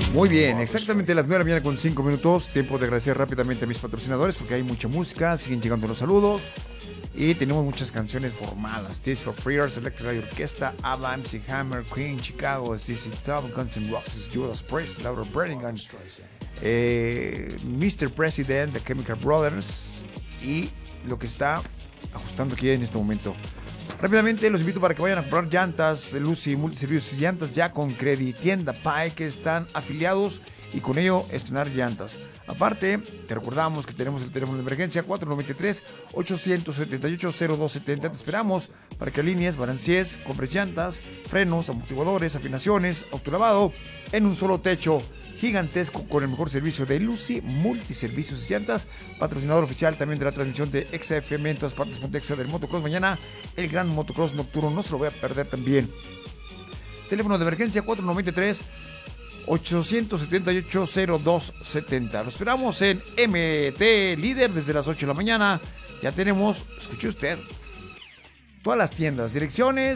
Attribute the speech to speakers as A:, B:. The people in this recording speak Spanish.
A: Muy bien, exactamente las 9 de la mañana con 5 minutos. Tiempo de agradecer rápidamente a mis patrocinadores porque hay mucha música, siguen llegando los saludos y tenemos muchas canciones formadas. Tears for Fears, Electric Light Orchestra, ABBA, MC Hammer, Queen, Chicago, ZZ Top, Guns N' Roses, Judas Priest, Laura Branigan, Mr. President, The Chemical Brothers y lo que está ajustando aquí en este momento. Rápidamente los invito para que vayan a comprar llantas de Lucy Multiservicios y Llantas ya con Creditienda Pai, que están afiliados y con ello estrenar llantas. Aparte, te recordamos que tenemos el teléfono de emergencia 493-878-0270. Te esperamos para que alinees, balancees, compres llantas, frenos, amortiguadores, afinaciones, autolavado en un solo techo gigantesco con el mejor servicio de Lucy Multiservicios y Llantas, patrocinador oficial también de la transmisión de XFM en todas partes Pontexa del motocross. Mañana el gran motocross nocturno, no se lo voy a perder también. Teléfono de emergencia 493-878-0270. Lo esperamos en MT Líder desde las 8 de la mañana. Ya tenemos, escuche usted, todas las tiendas, direcciones.